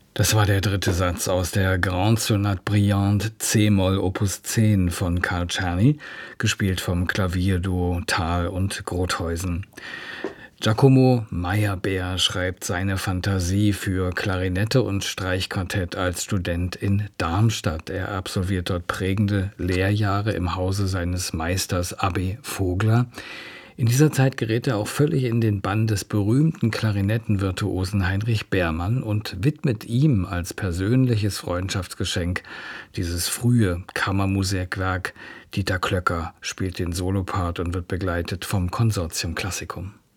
Das war der dritte Satz aus der Grande Sonate Brillante C-Moll Opus 10 von Carl Czerny, gespielt vom Klavierduo Thal und Grothuysen. Giacomo Meyerbeer schreibt seine Fantasie für Klarinette und Streichquartett als Student in Darmstadt. Er absolviert dort prägende Lehrjahre im Hause seines Meisters Abbé Vogler. In dieser Zeit gerät er auch völlig in den Bann des berühmten Klarinettenvirtuosen Heinrich Beermann und widmet ihm als persönliches Freundschaftsgeschenk dieses frühe Kammermusikwerk. Dieter Klöcker spielt den Solopart und wird begleitet vom Consortium Classicum.